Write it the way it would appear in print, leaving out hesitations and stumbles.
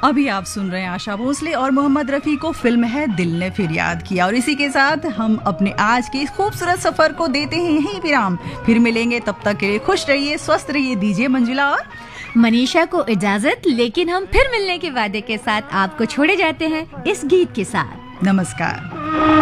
अभी आप सुन रहे हैं आशा भोसले और मोहम्मद रफी को फिल्म है दिल ने फिर याद किया। और इसी के साथ हम अपने आज के इस खूबसूरत सफर को देते हैं यहीं विराम। फिर मिलेंगे, तब तक के लिए खुश रहिए, स्वस्थ रहिए। दीजिए मंजुला और मनीषा को इजाजत, लेकिन हम फिर मिलने के वादे के साथ आपको छोड़े जाते हैं इस गीत के साथ। नमस्कार।